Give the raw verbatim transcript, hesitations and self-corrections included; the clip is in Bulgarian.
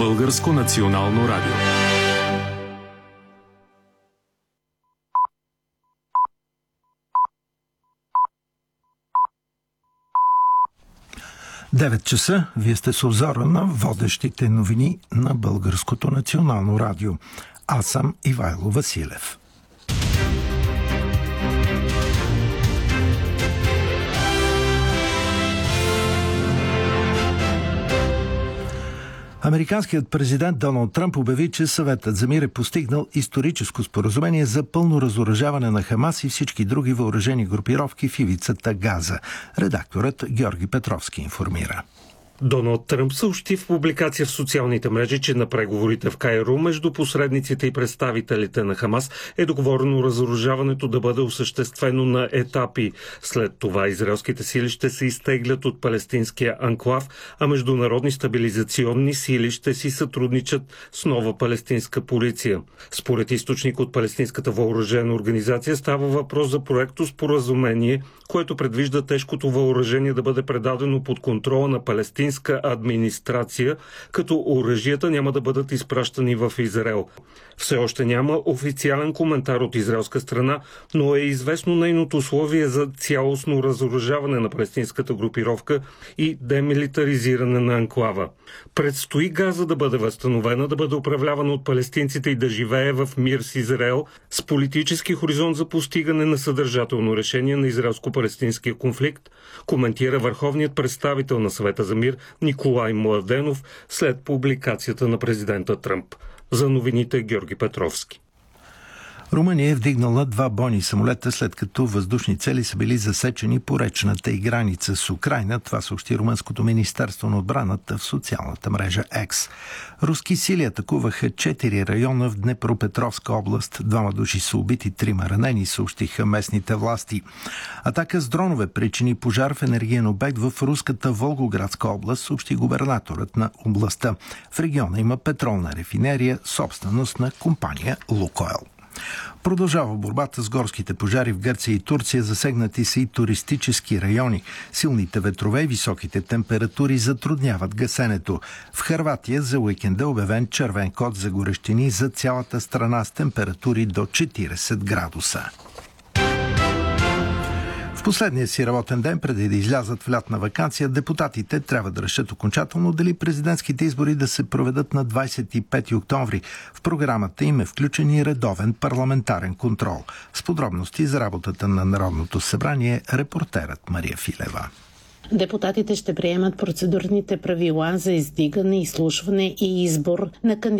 Българско национално радио. девет часа, вие сте с обзора на водещите новини на Българското национално радио. Аз съм Ивайло Василев. Американският президент Доналд Тръмп обяви, че Съветът за мир е постигнал историческо споразумение за пълно разоръжаване на Хамас и всички други въоръжени групировки в ивицата Газа. Редакторът Георги Петровски информира. Доналд Тръмп съобщи в публикация в социалните мрежи, че на преговорите в Кайро между посредниците и представителите на Хамас е договорено разоръжаването да бъде осъществено на етапи. След това израелските сили ще се изтеглят от палестинския анклав, а международни стабилизационни сили ще си сътрудничат с нова палестинска полиция. Според източник от палестинската въоръжена организация става въпрос за проекто споразумение, което предвижда тежкото въоръжение да бъде предадено под контрола на палестинска администрация, като оръжията няма да бъдат изпращани в Израел. Все още няма официален коментар от израелска страна, но е известно нейното условие за цялостно разоръжаване на палестинската групировка и демилитаризиране на анклава. Предстои Газа да бъде възстановена, да бъде управлявана от палестинците и да живее в мир с Израел, с политически хоризонт за постигане на съдържателно решение на израелско-палестинския конфликт, коментира върховният представител на Съвета за мир Николай Младенов след публикацията на президента Тръмп. За новините Георги Петровски. Румъния е вдигнала два бойни самолета, след като въздушни цели са били засечени по речната и граница с Украйна. Това съобщи Румънското министерство на отбраната в социалната мрежа X. Руски сили атакуваха четири района в Днепропетровска област. Двама души са убити, трима ранени, съобщиха местните власти. Атака с дронове причини пожар в енергиен обект в руската Волгоградска област, съобщи губернаторът на областта. В региона има петролна рефинерия, собственост на компания Лукойл. Продължава борбата с горските пожари в Гърция и Турция, засегнати са и туристически райони. Силните ветрове и високите температури затрудняват гасенето. В Хърватия за уикенда е обявен червен код за горещини за цялата страна с температури до четирийсет градуса. В последния си работен ден, преди да излязат в лятна ваканция, депутатите трябва да решат окончателно дали президентските избори да се проведат на двадесет и пети октомври. В програмата им е включен и редовен парламентарен контрол. С подробности за работата на Народното събрание репортерът Мария Филева. Депутатите ще приемат процедурните правила за издигане, изслушване и избор на кандидатите